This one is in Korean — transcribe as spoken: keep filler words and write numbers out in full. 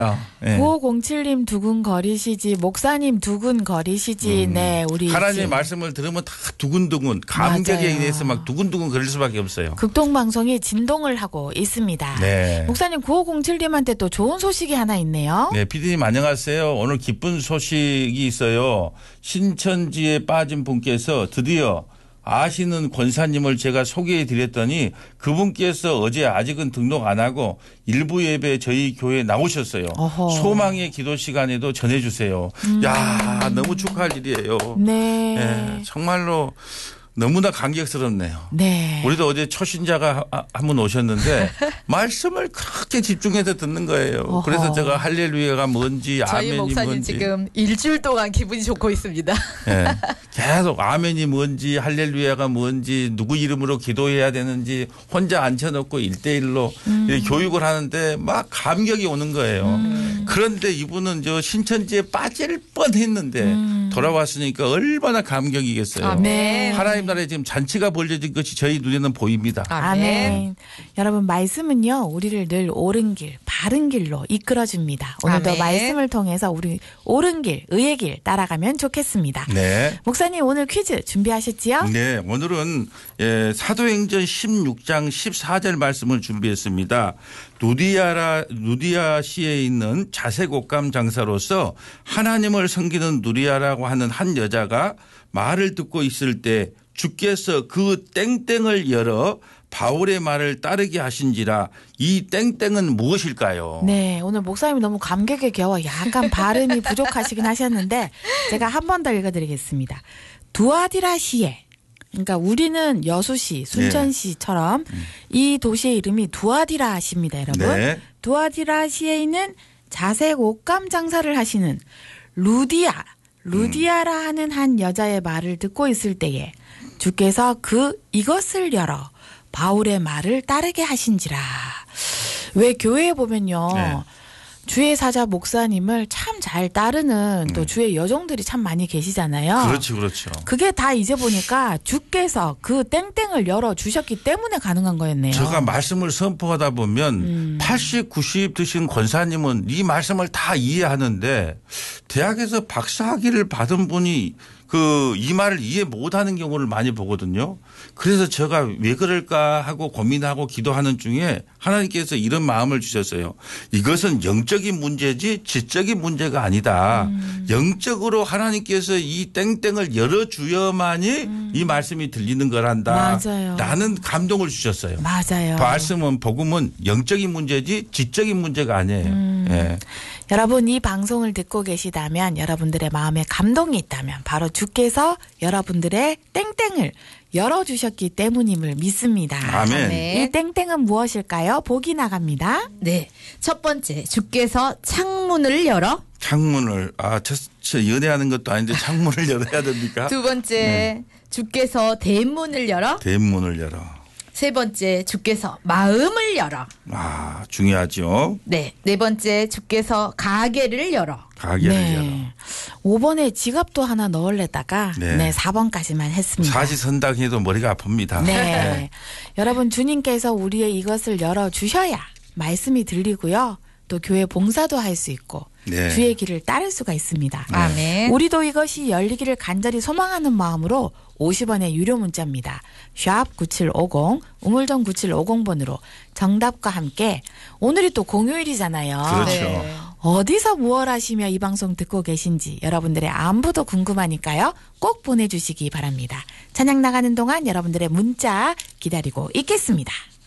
어, 네. 구오공칠님 두근거리시지, 목사님 두근거리시지. 음. 네, 우리 하나님의 말씀을 들으면 다 두근두근 감격에 맞아요. 의해서 막 두근두근 거릴 수밖에 없어요. 극동방송이 진동을 하고 있습니다. 네. 목사님 구오공칠님한테 또 좋은 소식이 하나 있네요. 네, 피디님 안녕하세요. 오늘 기쁜 소식이 있어요. 신천지에 빠진 분께서 드디어 아시는 권사님을 제가 소개해 드렸더니 그분께서 어제 아직은 등록 안 하고 일부 예배 저희 교회에 나오셨어요. 어허. 소망의 기도 시간에도 전해 주세요. 음. 야, 너무 축하할 일이에요. 네. 네. 정말로 너무나 감격스럽네요. 네. 우리도 어제 초신자가 한 분 오셨는데 말씀을 그렇게 집중해서 듣는 거예요. 어허. 그래서 제가 할렐루야가 뭔지 아멘이 뭔지. 저희 목사님 지금 일주일 동안 기분이 좋고 있습니다. 네. 계속 아멘이 뭔지 할렐루야가 뭔지 누구 이름으로 기도해야 되는지 혼자 앉혀놓고 일대일로 음. 교육을 하는데 막 감격이 오는 거예요. 음. 그런데 이분은 저 신천지에 빠질 뻔했는데 음. 돌아왔으니까 얼마나 감격이겠어요. 아멘. 하나님 나라에 지금 잔치가 벌어진 것이 저희 눈에는 보입니다. 아멘. 아멘. 여러분 말씀은요. 우리를 늘 옳은 길, 바른 길로 이끌어줍니다. 오늘도 아멘. 말씀을 통해서 우리 옳은 길, 의의 길 따라가면 좋겠습니다. 네. 목사님 오늘 퀴즈 준비하셨지요? 네. 오늘은 예, 사도행전 십육 장 십사 절 말씀을 준비했습니다. 누디아라, 누디아시에 있는 자색옷감 장사로서 하나님을 섬기는 누리아라고 하는 한 여자가 말을 듣고 있을 때 주께서 그 땡땡을 열어 바울의 말을 따르게 하신지라. 이 땡땡은 무엇일까요? 네, 오늘 목사님이 너무 감격에 겨워 약간 발음이 부족하시긴 하셨는데 제가 한 번 더 읽어드리겠습니다. 두아디라시에, 그러니까 우리는 여수시, 순천시처럼 네. 이 도시의 이름이 두아디라시입니다, 여러분. 네. 두아디라시에 있는 자색 옷감 장사를 하시는 루디아, 루디아라 하는 한 여자의 말을 듣고 있을 때에 주께서 그 이것을 열어 바울의 말을 따르게 하신지라. 왜 교회에 보면요. 네. 주의 사자 목사님을 참 잘 따르는 또 주의 여종들이 참 많이 계시잖아요. 그렇죠. 그렇죠. 그게 다 이제 보니까 주께서 그 땡땡을 열어주셨기 때문에 가능한 거였네요. 제가 말씀을 선포하다 보면 음. 팔십, 구십 드신 권사님은 이 말씀을 다 이해하는데 대학에서 박사학위를 받은 분이 그 이 말을 이해 못하는 경우를 많이 보거든요. 그래서 제가 왜 그럴까 하고 고민하고 기도하는 중에 하나님께서 이런 마음을 주셨어요. 이것은 영적인 문제지 지적인 문제가 아니다. 음. 영적으로 하나님께서 이 땡땡을 열어주어야만이 음. 이 말씀이 들리는 거란다. 맞아요. 라는 감동을 주셨어요. 맞아요. 말씀은 복음은 영적인 문제지 지적인 문제가 아니에요. 음. 예. 여러분 이 방송을 듣고 계시다면 여러분들의 마음에 감동이 있다면 바로 주께서 여러분들의 땡땡을 열어주셨기 때문임을 믿습니다. 아멘. 네. 이 땡땡은 무엇일까요? 보기 나갑니다. 네. 첫 번째, 주께서 창문을 열어. 창문을, 아, 저, 저 연애하는 것도 아닌데 창문을 열어야 됩니까? 두 번째, 네. 주께서 대문을 열어. 대문을 열어. 세 번째, 주께서 마음을 열어. 아, 중요하죠. 네. 네 번째, 주께서 가게를 열어. 가게를 네. 열어. 오 번에 지갑도 하나 넣으려다가 네. 네, 사 번까지만 했습니다. 사지선당해도 머리가 아픕니다. 네. 네. 여러분 주님께서 우리의 이것을 열어주셔야 말씀이 들리고요. 또 교회 봉사도 할 수 있고 네. 주의 길을 따를 수가 있습니다. 네. 아멘. 우리도 이것이 열리기를 간절히 소망하는 마음으로 오십 원의 유료 문자입니다. 샵 구칠오공 우물정 구칠오공 번으로 정답과 함께 오늘이 또 공휴일이잖아요. 그렇죠. 네. 어디서 무얼 하시며 이 방송 듣고 계신지 여러분들의 안부도 궁금하니까요. 꼭 보내주시기 바랍니다. 찬양 나가는 동안 여러분들의 문자 기다리고 있겠습니다.